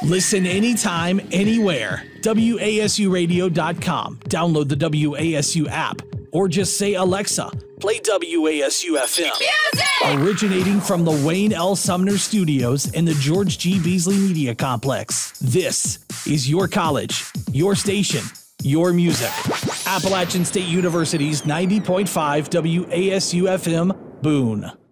Listen anytime, anywhere. WASUradio.com. Download the WASU app. Or just say, Alexa, play WASU FM. Music! Originating from the Wayne L. Sumner Studios in the George G. Beasley Media Complex. This is your college, your station, your music. Appalachian State University's 90.5 WASU FM, Boone.